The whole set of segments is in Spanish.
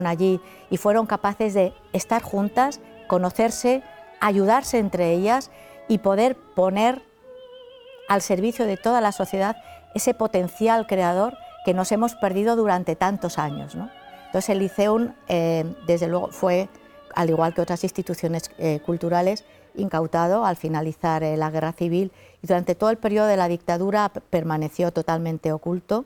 allí y fueron capaces de estar juntas, conocerse, ayudarse entre ellas y poder poner al servicio de toda la sociedad ese potencial creador que nos hemos perdido durante tantos años, ¿no? Entonces el Liceum, desde luego, fue, al igual que otras instituciones culturales, incautado al finalizar la Guerra Civil, y durante todo el periodo de la dictadura permaneció totalmente oculto.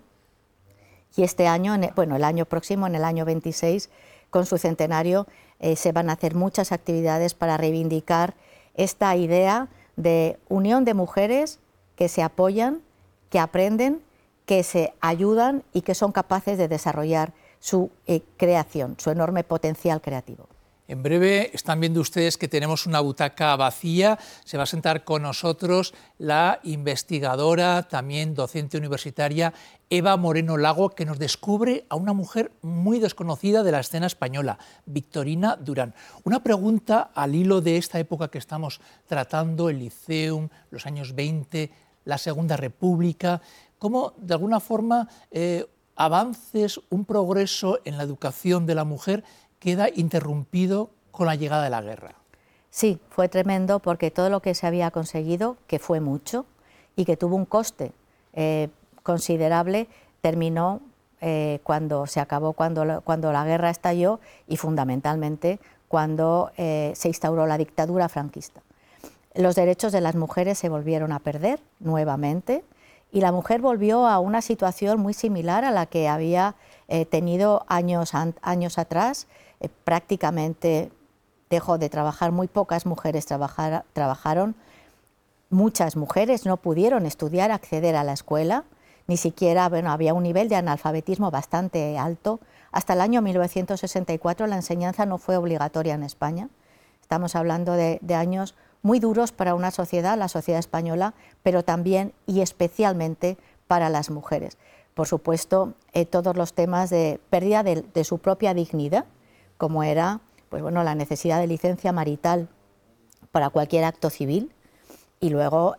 Y este año, el año próximo, en el año 26, con su centenario, se van a hacer muchas actividades para reivindicar esta idea de unión de mujeres que se apoyan, que aprenden, que se ayudan y que son capaces de desarrollar su creación, su enorme potencial creativo. En breve están viendo ustedes que tenemos una butaca vacía. Se va a sentar con nosotros la investigadora, también docente universitaria, Eva Moreno Lago, que nos descubre a una mujer muy desconocida de la escena española, Victorina Durán. Una pregunta al hilo de esta época que estamos tratando, el Liceum, los años 20, la Segunda República. ¿Cómo, de alguna forma, avances, un progreso en la educación de la mujer queda interrumpido con la llegada de la guerra? Sí, fue tremendo, porque todo lo que se había conseguido, que fue mucho y que tuvo un coste considerable, terminó cuando se acabó, cuando la guerra estalló y fundamentalmente cuando se instauró la dictadura franquista. Los derechos de las mujeres se volvieron a perder nuevamente y la mujer volvió a una situación muy similar a la que había tenido años atrás. Prácticamente dejó de trabajar, muy pocas mujeres trabajaron, muchas mujeres no pudieron estudiar, acceder a la escuela, ni siquiera, había un nivel de analfabetismo bastante alto. Hasta el año 1964 la enseñanza no fue obligatoria en España. Estamos hablando de años muy duros para una sociedad, la sociedad española, pero también y especialmente para las mujeres. Por supuesto, todos los temas de pérdida de su propia dignidad, como era la necesidad de licencia marital para cualquier acto civil, y luego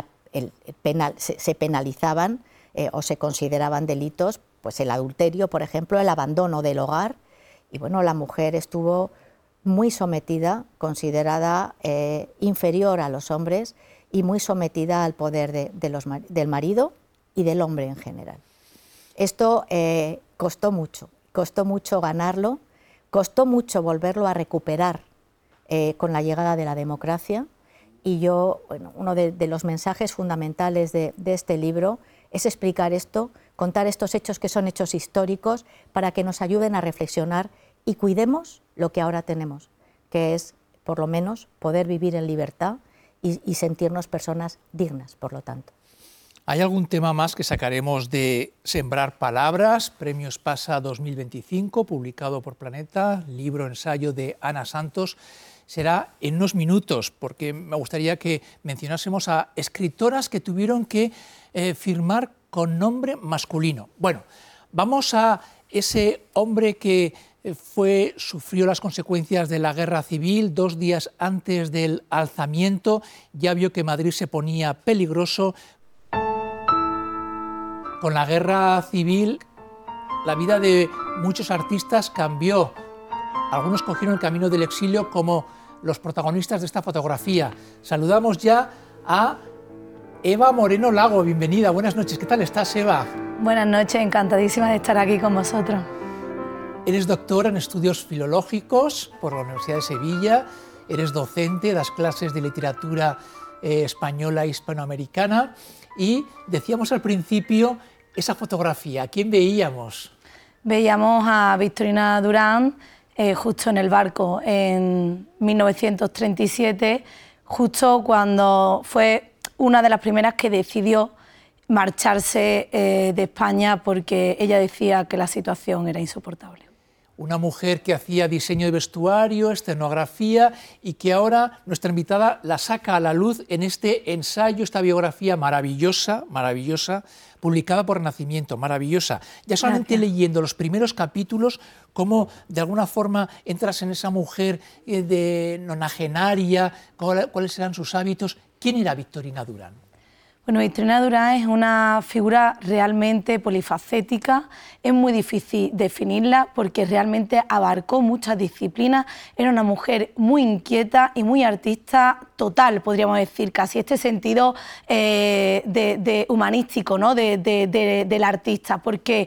se penalizaban o se consideraban delitos el adulterio, por ejemplo, el abandono del hogar, y la mujer estuvo muy sometida, considerada inferior a los hombres y muy sometida al poder del marido y del hombre en general. Esto costó mucho ganarlo, costó mucho volverlo a recuperar con la llegada de la democracia, y uno de los mensajes fundamentales de este libro es explicar esto, contar estos hechos que son hechos históricos para que nos ayuden a reflexionar y cuidemos lo que ahora tenemos, que es, por lo menos, poder vivir en libertad y sentirnos personas dignas, por lo tanto. ¿Hay algún tema más que sacaremos de Sembrar Palabras, Premio Espasa 2025, publicado por Planeta, libro-ensayo de Ana Santos? Será en unos minutos, porque me gustaría que mencionásemos a escritoras que tuvieron que firmar con nombre masculino. Bueno, vamos a ese hombre que sufrió las consecuencias de la guerra civil. 2 días antes del alzamiento ya vio que Madrid se ponía peligroso. Con la guerra civil, la vida de muchos artistas cambió. Algunos cogieron el camino del exilio, como los protagonistas de esta fotografía. Saludamos ya a Eva Moreno Lago. Bienvenida, buenas noches. ¿Qué tal estás, Eva? Buenas noches, encantadísima de estar aquí con vosotros. Eres doctora en estudios filológicos por la Universidad de Sevilla, eres docente, das clases de literatura española e hispanoamericana, y decíamos al principio esa fotografía. ¿A quién veíamos? Veíamos a Victorina Durán justo en el barco en 1937, justo cuando fue una de las primeras que decidió marcharse de España, porque ella decía que la situación era insoportable. Una mujer que hacía diseño de vestuario, escenografía, y que ahora nuestra invitada la saca a la luz en este ensayo, esta biografía maravillosa, publicada por Renacimiento, maravillosa. Ya solamente leyendo los primeros capítulos, cómo de alguna forma entras en esa mujer de nonagenaria, cuáles eran sus hábitos. ¿Quién era Victorina Durán? Bueno, Victorina Durán es una figura realmente polifacética, es muy difícil definirla porque realmente abarcó muchas disciplinas, era una mujer muy inquieta y muy artista total, podríamos decir, casi este sentido de humanístico, ¿no? del artista, porque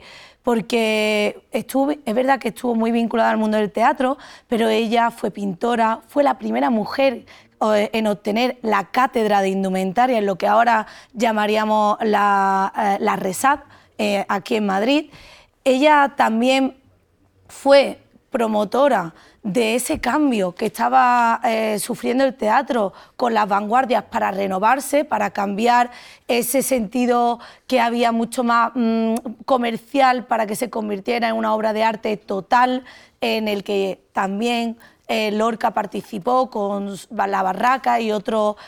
es verdad que estuvo muy vinculada al mundo del teatro, pero ella fue pintora, fue la primera mujer en obtener la cátedra de indumentaria, en lo que ahora llamaríamos la RESAD, aquí en Madrid. Ella también fue promotora de ese cambio que estaba sufriendo el teatro con las vanguardias para renovarse, para cambiar ese sentido que había mucho más comercial para que se convirtiera en una obra de arte total, en el que también Lorca participó con La Barraca y otros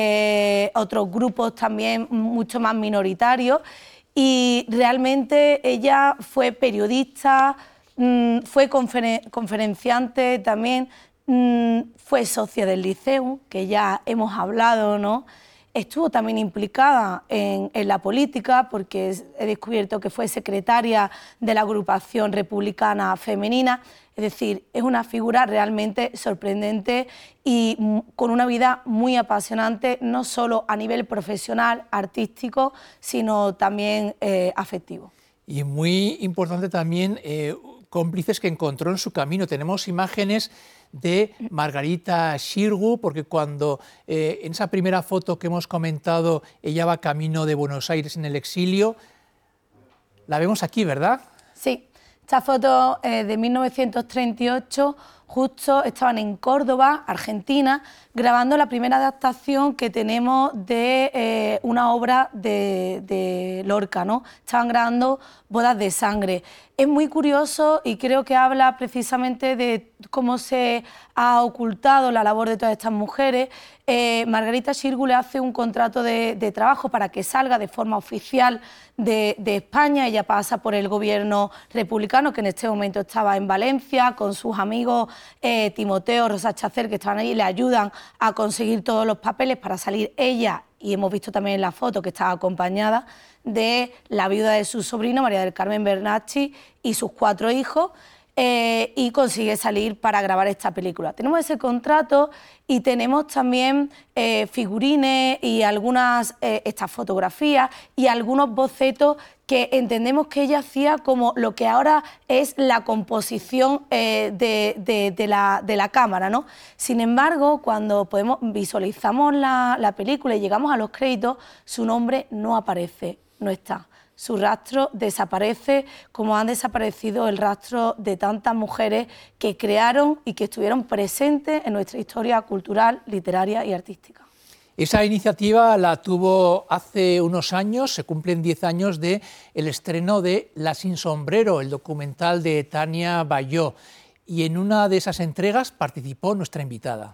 grupos también mucho más minoritarios, y realmente ella fue periodista, fue conferenciante también, fue socia del Liceu, que ya hemos hablado, ¿no? Estuvo también implicada en la política, porque he descubierto que fue secretaria de la agrupación republicana femenina. Es decir, es una figura realmente sorprendente y con una vida muy apasionante, no solo a nivel profesional, artístico, sino también afectivo. Y muy importante también, cómplices que encontró en su camino. Tenemos imágenes de Margarita Xirgu, porque cuando en esa primera foto que hemos comentado, ella va camino de Buenos Aires en el exilio, la vemos aquí, ¿verdad? Sí. Esta foto de 1938, justo estaban en Córdoba, Argentina, grabando la primera adaptación que tenemos de una obra de Lorca, ¿no? Estaban grabando Bodas de Sangre. Es muy curioso y creo que habla precisamente de cómo se ha ocultado la labor de todas estas mujeres. Margarita Xirgu le hace un contrato de trabajo para que salga de forma oficial de España. Ella pasa por el gobierno republicano, que en este momento estaba en Valencia, con sus amigos Timoteo, Rosa Chacer, que estaban allí, le ayudan a conseguir todos los papeles para salir ella, y hemos visto también en la foto que estaba acompañada de la viuda de su sobrino, María del Carmen Bernacchi, y sus 4 hijos, y consigue salir para grabar esta película. Tenemos ese contrato y tenemos también figurines y algunas estas fotografías y algunos bocetos que entendemos que ella hacía como lo que ahora es la composición de la cámara, ¿no? Sin embargo, cuando visualizamos la película y llegamos a los créditos, su nombre no aparece, no está. Su rastro desaparece, como han desaparecido el rastro de tantas mujeres que crearon y que estuvieron presentes en nuestra historia cultural, literaria y artística. Esa iniciativa la tuvo hace unos años, se cumplen 10 años del estreno de La sin sombrero, el documental de Tania Bayó, y en una de esas entregas participó nuestra invitada.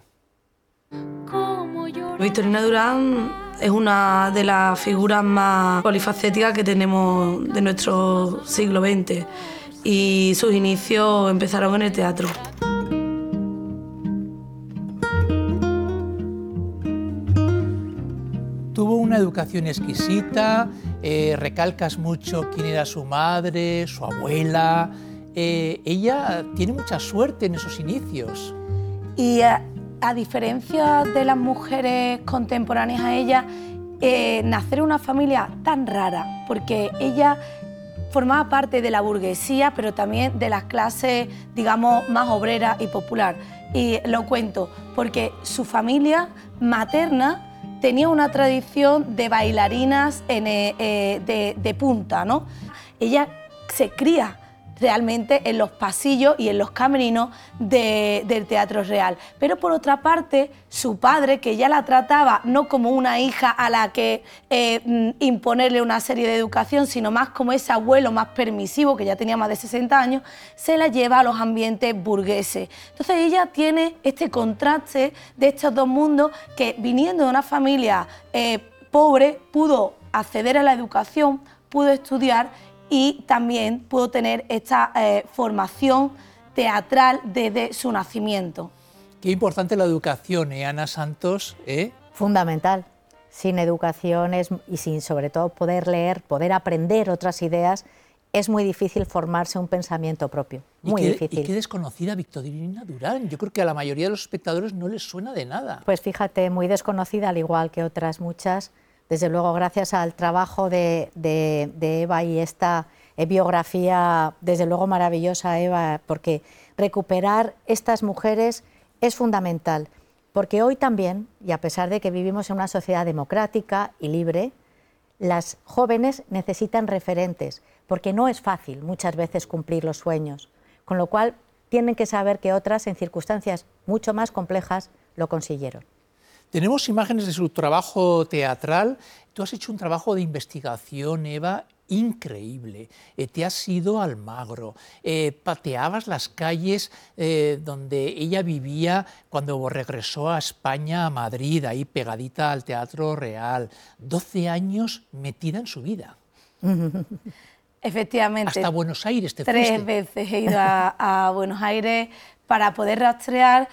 Victorina Durán es una de las figuras más polifacéticas que tenemos de nuestro siglo XX, y sus inicios empezaron en el teatro. Tuvo una educación exquisita, recalcas mucho quién era su madre, su abuela. Ella tiene mucha suerte en esos inicios. Y a diferencia de las mujeres contemporáneas a ella, nacer en una familia tan rara, porque ella formaba parte de la burguesía, pero también de las clases, digamos, más obreras y popular. Y lo cuento porque su familia materna tenía una tradición de bailarinas de punta, ¿no? Ella se cría realmente en los pasillos y en los camerinos del Teatro Real. Pero por otra parte, su padre, que ya la trataba no como una hija a la que imponerle una serie de educación, sino más como ese abuelo más permisivo, que ya tenía más de 60 años, se la lleva a los ambientes burgueses. Entonces ella tiene este contraste de estos dos mundos que, viniendo de una familia pobre, pudo acceder a la educación, pudo estudiar y también pudo tener esta formación teatral desde su nacimiento. Qué importante la educación, Ana Santos, ¿eh? Fundamental. sin educación y sin sobre todo poder leer, poder aprender otras ideas, es muy difícil formarse un pensamiento propio, muy difícil. Y qué desconocida Victorina Durán, yo creo que a la mayoría de los espectadores no les suena de nada. Pues fíjate, muy desconocida, al igual que otras muchas, desde luego gracias al trabajo de Eva y esta biografía, desde luego maravillosa, Eva, porque recuperar estas mujeres es fundamental, porque hoy también, y a pesar de que vivimos en una sociedad democrática y libre, las jóvenes necesitan referentes, porque no es fácil muchas veces cumplir los sueños, con lo cual tienen que saber que otras, en circunstancias mucho más complejas, lo consiguieron. Tenemos imágenes de su trabajo teatral. Tú has hecho un trabajo de investigación, Eva, increíble. Te has ido a Almagro, pateabas las calles donde ella vivía cuando regresó a España, a Madrid, ahí pegadita al Teatro Real. 12 años metida en su vida. Efectivamente. Hasta Buenos Aires te fuiste. 3 veces he ido a Buenos Aires para poder rastrear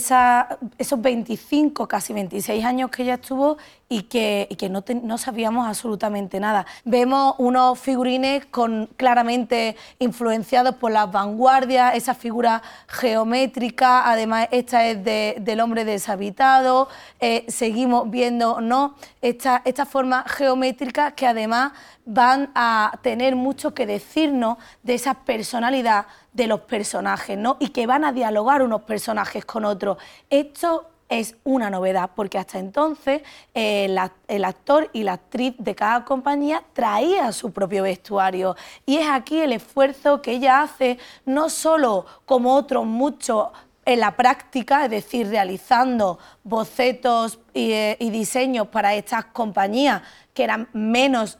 esos 25, casi 26 años que ella estuvo y que no sabíamos absolutamente nada. Vemos unos figurines claramente influenciados por las vanguardias, esa figura geométrica, además esta es del hombre deshabitado, seguimos viendo, ¿no?, esta forma geométrica que además van a tener mucho que decirnos de esa personalidad de los personajes, ¿no?, y que van a dialogar unos personajes con otros. Esto es una novedad, porque hasta entonces el actor y la actriz de cada compañía traía su propio vestuario, y es aquí el esfuerzo que ella hace, no solo como otros muchos en la práctica, es decir, realizando bocetos y diseños para estas compañías que eran menos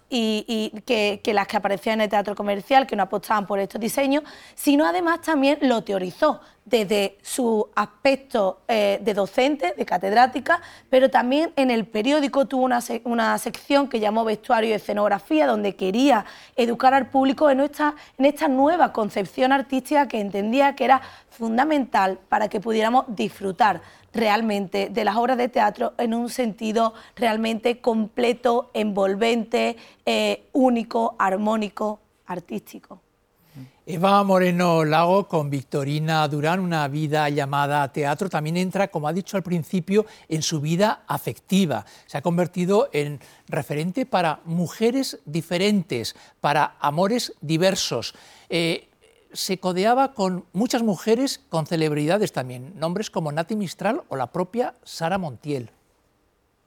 que las que aparecían en el teatro comercial, que no apostaban por estos diseños, sino además también lo teorizó desde su aspecto de docente, de catedrática, pero también en el periódico tuvo una sección que llamó Vestuario y Escenografía, donde quería educar al público en esta nueva concepción artística que entendía que era fundamental para que pudiéramos disfrutar realmente de las obras de teatro en un sentido realmente completo, envolvente, único, armónico, artístico. Eva Moreno Lago con Victorina Durán, una vida llamada teatro, también entra, como ha dicho al principio, en su vida afectiva. Se ha convertido en referente para mujeres diferentes, para amores diversos. Se codeaba con muchas mujeres, con celebridades también, nombres como Nati Mistral o la propia Sara Montiel.